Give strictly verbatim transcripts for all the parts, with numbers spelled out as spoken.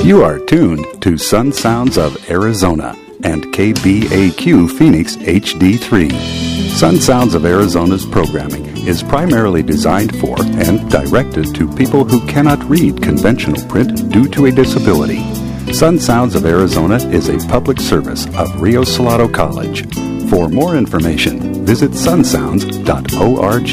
You are tuned to Sun Sounds of Arizona and K B A Q Phoenix H D three. Sun Sounds of Arizona's programming is primarily designed for and directed to people who cannot read conventional print due to a disability. Sun Sounds of Arizona is a public service of Rio Salado College. For more information, visit sun sounds dot org.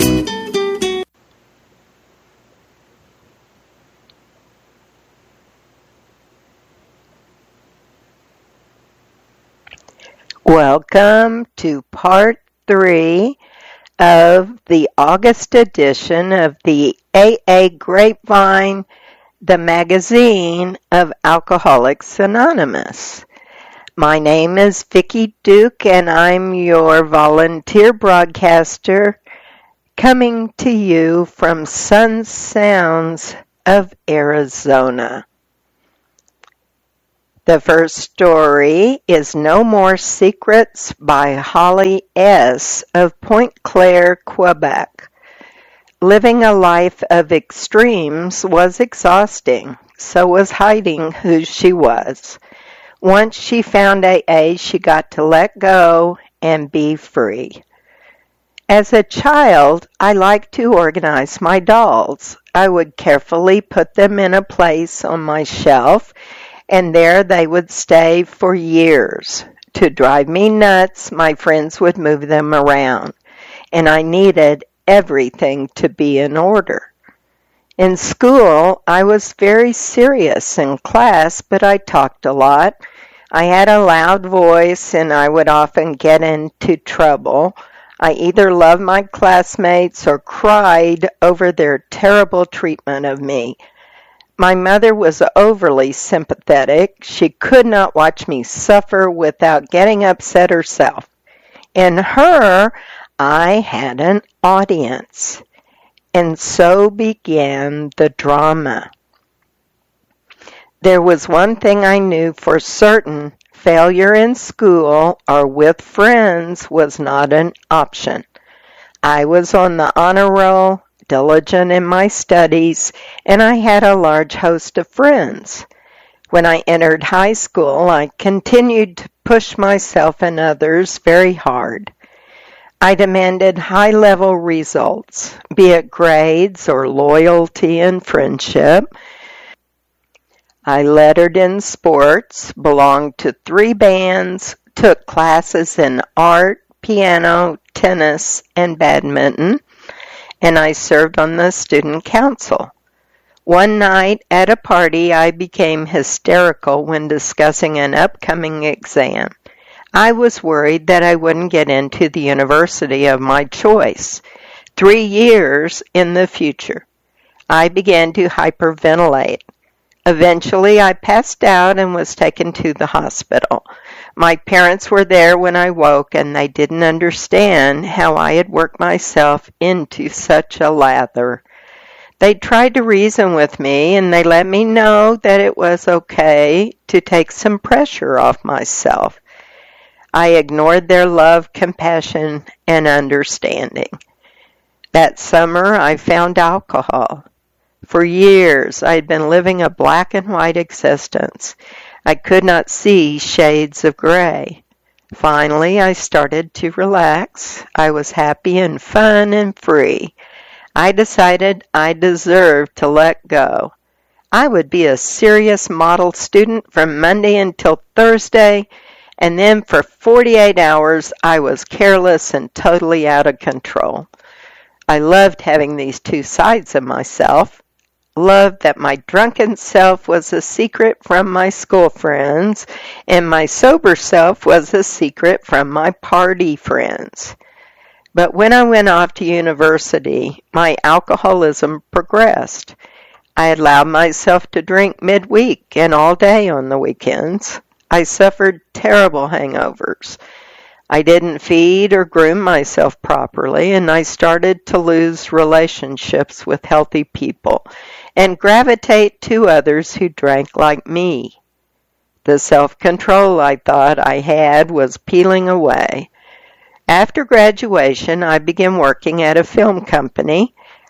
Welcome to part three of the August edition of the A A Grapevine, the magazine of Alcoholics Anonymous. My name is Vicki Duke, and I'm your volunteer broadcaster coming to you from Sun Sounds of Arizona. The first story is No More Secrets by Holly S. of Pointe Claire, Quebec. Living a life of extremes was exhausting, so was hiding who she was. Once she found A A, she got to let go and be free. As a child, I liked to organize my dolls. I would carefully put them in a place on my shelf, and there they would stay for years. To drive me nuts, my friends would move them around, and I needed everything to be in order. In school, I was very serious in class, but I talked a lot. I had a loud voice, and I would often get into trouble. I either loved my classmates or cried over their terrible treatment of me. My mother was overly sympathetic. She could not watch me suffer without getting upset herself. In her, I had an audience. And so began the drama. There was one thing I knew for certain: failure in school or with friends was not an option. I was on the honor roll, diligent in my studies, and I had a large host of friends. When I entered high school, I continued to push myself and others very hard. I demanded high-level results, be it grades or loyalty and friendship. I lettered in sports, belonged to three bands, took classes in art, piano, tennis, and badminton, and I served on the student council. One night at a party, I became hysterical when discussing an upcoming exam. I was worried that I wouldn't get into the university of my choice, three years in the future. I began to hyperventilate. Eventually, I passed out and was taken to the hospital. My parents were there when I woke, and they didn't understand how I had worked myself into such a lather. They tried to reason with me, and they let me know that it was okay to take some pressure off myself. I ignored their love, compassion, and understanding. That summer, I found alcohol. For years, I had been living a black and white existence. I could not see shades of gray. Finally, I started to relax. I was happy and fun and free. I decided I deserved to let go. I would be a serious model student from Monday until Thursday, and then for forty-eight hours, I was careless and totally out of control. I loved having these two sides of myself. Loved that my drunken self was a secret from my school friends, and my sober self was a secret from my party friends. But when I went off to university, my alcoholism progressed. I allowed myself to drink midweek and all day on the weekends. I suffered terrible hangovers. I didn't feed or groom myself properly, and I started to lose relationships with healthy people and gravitate to others who drank like me. The self-control I thought I had was peeling away. After graduation, I began working at a film company.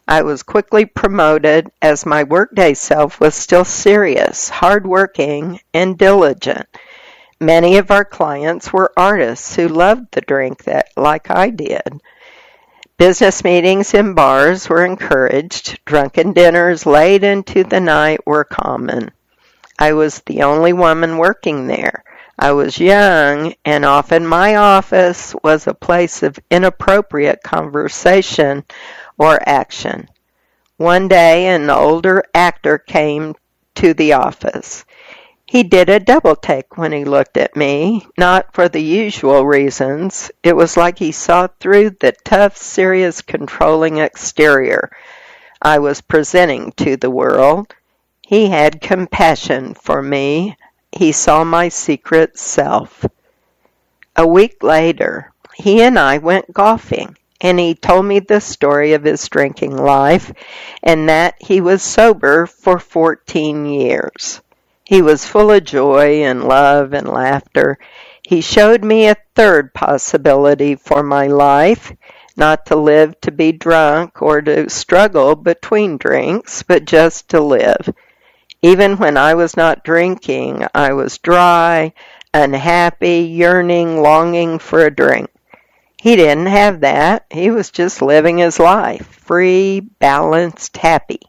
I was quickly promoted as my workday self was still serious, hardworking, and diligent. Many of our clients were artists who loved the drink that, like I did. Business meetings in bars were encouraged. Drunken dinners late into the night were common. I was the only woman working there. I was young, and often my office was a place of inappropriate conversation or action. One day, an older actor came to the office. He did a double take when he looked at me, not for the usual reasons. It was like he saw through the tough, serious, controlling exterior I was presenting to the world. He had compassion for me. He saw my secret self. A week later, he and I went golfing, and he told me the story of his drinking life and that he was sober for fourteen years. He was full of joy and love and laughter. He showed me a third possibility for my life, not to live to be drunk or to struggle between drinks, but just to live. Even when I was not drinking, I was dry, unhappy, yearning, longing for a drink. He didn't have that. He was just living his life, free, balanced, happy.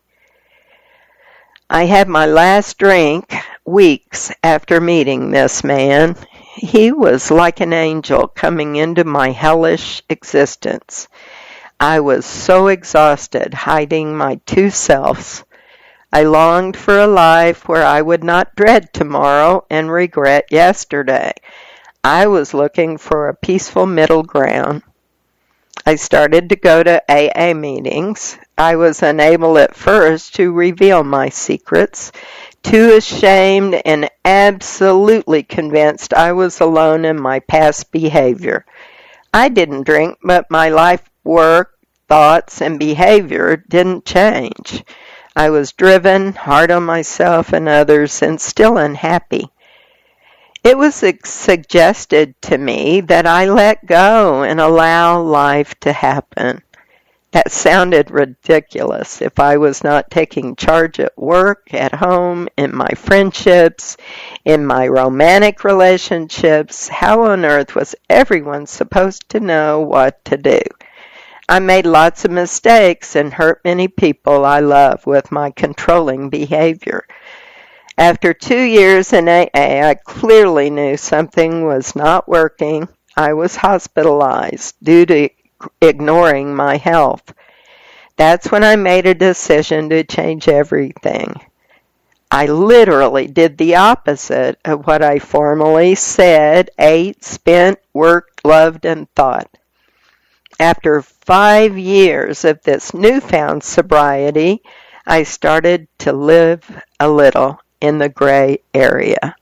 I had my last drink weeks after meeting this man. He was like an angel coming into my hellish existence. I was so exhausted hiding my two selves. I longed for a life where I would not dread tomorrow and regret yesterday. I was looking for a peaceful middle ground. I started to go to A A meetings. I was unable at first to reveal my secrets, too ashamed and absolutely convinced I was alone in my past behavior. I didn't drink, but my life, work, thoughts, and behavior didn't change. I was driven, hard on myself and others, and still unhappy. It was suggested to me that I let go and allow life to happen. That sounded ridiculous. If I was not taking charge at work, at home, in my friendships, in my romantic relationships, how on earth was everyone supposed to know what to do? I made lots of mistakes and hurt many people I love with my controlling behavior. After two years in A A, I clearly knew something was not working. I was hospitalized due to ignoring my health. That's when I made a decision to change everything. I literally did the opposite of what I formerly said, ate, spent, worked, loved, and thought. After five years of this newfound sobriety, I started to live a little in the gray area.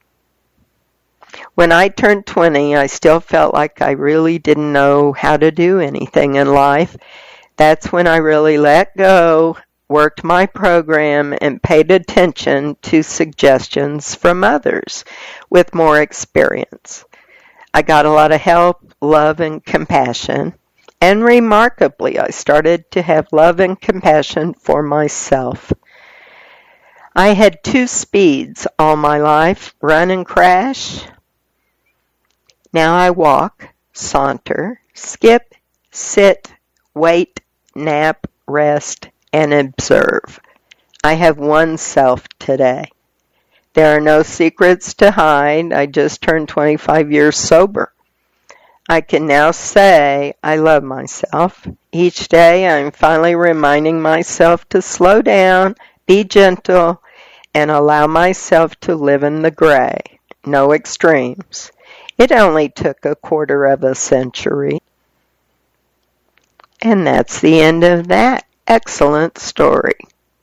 When I turned twenty, I still felt like I really didn't know how to do anything in life. That's when I really let go, worked my program, and paid attention to suggestions from others with more experience. I got a lot of help, love, and compassion. And remarkably, I started to have love and compassion for myself. I had two speeds all my life, run and crash. Now I walk, saunter, skip, sit, wait, nap, rest, and observe. I have one self today. There are no secrets to hide. I just turned twenty-five years sober. I can now say I love myself. Each day I'm finally reminding myself to slow down, be gentle, and allow myself to live in the gray. No extremes. It only took a quarter of a century. And that's the end of that excellent story.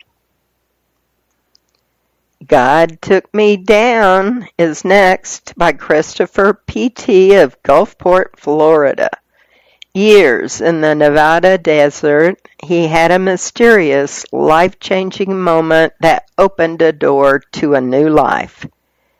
God Took Me Down is next by Christopher P T of Gulfport, Florida. Years in the Nevada desert, he had a mysterious, life-changing moment that opened a door to a new life.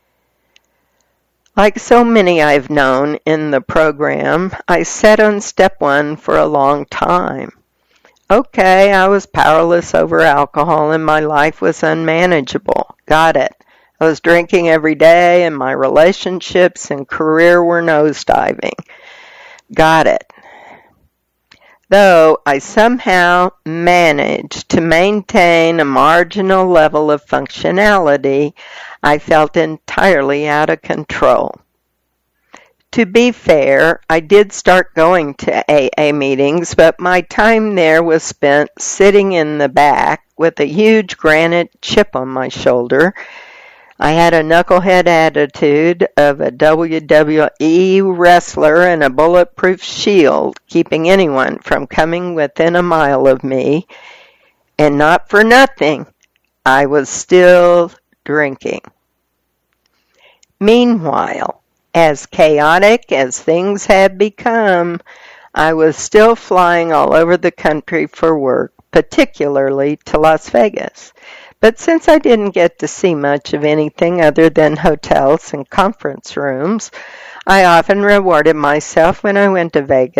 Like so many I've known in the program, I sat on step one for a long time. Okay, I was powerless over alcohol and my life was unmanageable. Got it. I was drinking every day and my relationships and career were nosediving. Got it. Though I somehow managed to maintain a marginal level of functionality, I felt entirely out of control. To be fair, I did start going to A A meetings, but my time there was spent sitting in the back with a huge granite chip on my shoulder. I had a knucklehead attitude of a W W E wrestler and a bulletproof shield, keeping anyone from coming within a mile of me. And not for nothing, I was still drinking. Meanwhile, as chaotic as things had become, I was still flying all over the country for work, particularly to Las Vegas. But since I didn't get to see much of anything other than hotels and conference rooms, I often rewarded myself when I went to Vegas